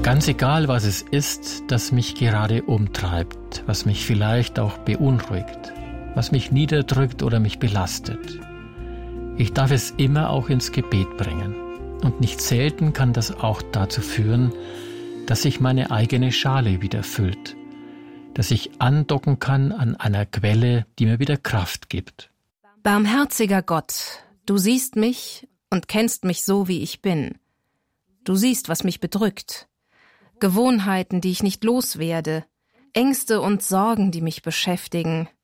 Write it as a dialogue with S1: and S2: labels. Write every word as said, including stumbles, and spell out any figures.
S1: Ganz egal, was es ist, das mich gerade umtreibt, was mich vielleicht auch beunruhigt, was mich niederdrückt oder mich belastet. Ich darf es immer auch ins Gebet bringen. Und nicht selten kann das auch dazu führen, dass sich meine eigene Schale wieder füllt, dass ich andocken kann an einer Quelle, die mir wieder Kraft gibt.
S2: Barmherziger Gott, du siehst mich und kennst mich so, wie ich bin. Du siehst, was mich bedrückt. Gewohnheiten, die ich nicht loswerde, Ängste und Sorgen, die mich beschäftigen,